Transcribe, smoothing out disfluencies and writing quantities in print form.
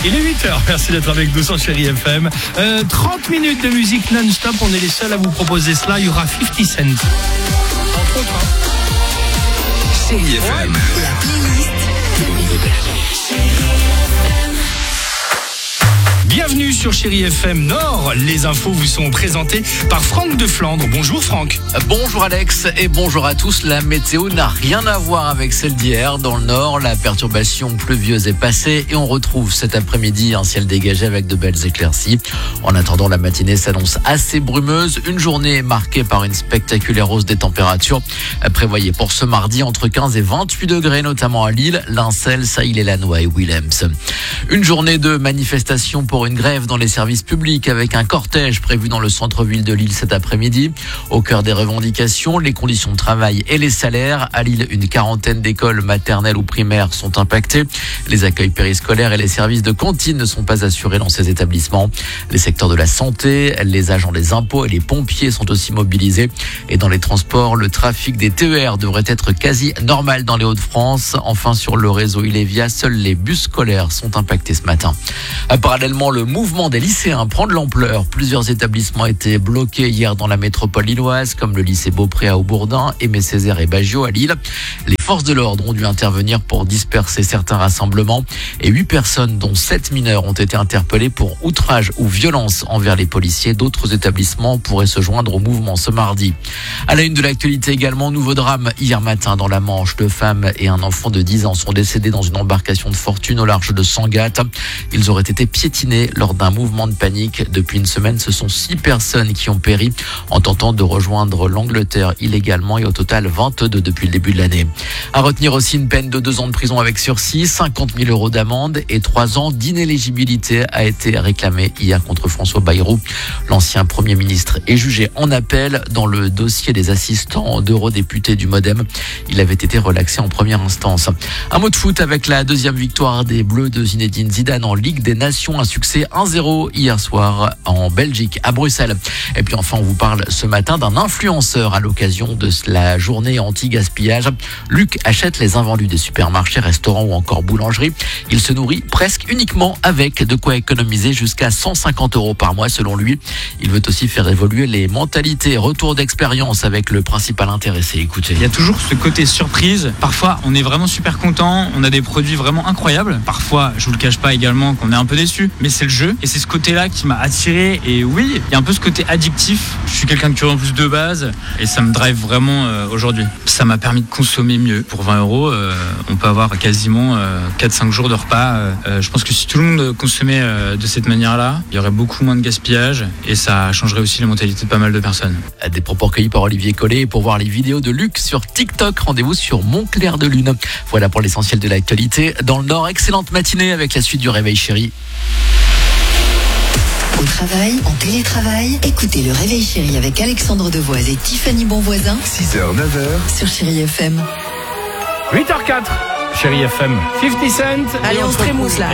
Il est 8h, merci d'être avec nous sur Chérie FM. 30 minutes de musique non-stop, on est les seuls à vous proposer cela. Il y aura 50 Cent. Entre autres. Chérie FM. La playlist Bienvenue sur Chérie FM Nord. Les infos vous sont présentées par Franck de Flandre. Bonjour Franck. Bonjour Alex et bonjour à tous. La météo n'a rien à voir avec celle d'hier. Dans le Nord, la perturbation pluvieuse est passée et on retrouve cet après-midi un ciel dégagé avec de belles éclaircies. En attendant, la matinée s'annonce assez brumeuse. Une journée marquée par une spectaculaire hausse des températures. Prévoyez pour ce mardi entre 15 et 28 degrés, notamment à Lille, Lincel, Sailly-et-Lannoy et Willems. Une journée de manifestation pour une grève dans les services publics avec un cortège prévu dans le centre-ville de Lille cet après-midi. Au cœur des revendications, les conditions de travail et les salaires. À Lille, une quarantaine d'écoles maternelles ou primaires sont impactées. Les accueils périscolaires et les services de cantine ne sont pas assurés dans ces établissements. Les secteurs de la santé, les agents des impôts et les pompiers sont aussi mobilisés. Et dans les transports, le trafic des TER devrait être quasi normal dans les Hauts-de-France. Enfin, sur le réseau Ilévia, seuls les bus scolaires sont impactés ce matin. Parallèlement, le mouvement des lycéens prend de l'ampleur. Plusieurs établissements étaient bloqués hier dans la métropole lilloise, comme le lycée Beaupré à Aubourdin, Aimé Césaire et Baggio à Lille. Les forces de l'ordre ont dû intervenir pour disperser certains rassemblements et 8 personnes, dont 7 mineurs, ont été interpellées pour outrage ou violence envers les policiers. D'autres établissements pourraient se joindre au mouvement ce mardi. À la une de l'actualité également, nouveau drame hier matin dans la Manche. 2 femmes et un enfant de 10 ans sont décédés dans une embarcation de fortune au large de Sangatte. Ils auraient été piétinés lors d'un mouvement de panique. Depuis une semaine, ce sont 6 personnes qui ont péri en tentant de rejoindre l'Angleterre illégalement et au total 22 depuis le début de l'année. À retenir aussi une peine de 2 ans de prison avec sursis, 50 000 € d'amende et 3 ans d'inéligibilité a été réclamé hier contre François Bayrou. L'ancien Premier ministre est jugé en appel dans le dossier des assistants d'eurodéputés du Modem. Il avait été relaxé en première instance. Un mot de foot avec la deuxième victoire des Bleus de Zinedine Zidane en Ligue des Nations. Un succès 1-0 hier soir en Belgique, à Bruxelles. Et puis enfin, on vous parle ce matin d'un influenceur à l'occasion de la journée anti-gaspillage. Luc achète les invendus des supermarchés, restaurants ou encore boulangeries. Il se nourrit presque uniquement avec de quoi économiser jusqu'à 150 € par mois selon lui. Il veut aussi faire évoluer les mentalités. Retour d'expérience avec le principal intéressé. Écoutez. Il y a toujours ce côté surprise. Parfois, on est vraiment super content. On a des produits vraiment incroyables. Parfois, je vous le cache pas également qu'on est un peu déçu. Mais c'est le jeu. Et c'est ce côté-là qui m'a attiré. Et oui, il y a un peu ce côté addictif. Je suis quelqu'un de curieux en plus de base. Et ça me drive vraiment aujourd'hui. Ça m'a permis de consommer mieux. Pour 20 €, on peut avoir quasiment 4-5 jours de repas. Je pense que si tout le monde consommait de cette manière-là, il y aurait beaucoup moins de gaspillage. Et ça changerait aussi les mentalités de pas mal de personnes. Des propos recueillis par Olivier Collet. Et pour voir les vidéos de Luc sur TikTok, rendez-vous sur Montclair de Lune. Voilà pour l'essentiel de l'actualité. Dans le Nord, excellente matinée avec la suite du Réveil Chéri. au travail, en télétravail. Écoutez le Réveil Chéri avec Alexandre Devoise et Tiffany Bonvoisin 6h, 9h. sur Chérie FM. 8h04, Chérie FM. 50 Cent. Allez, on se trémousse là.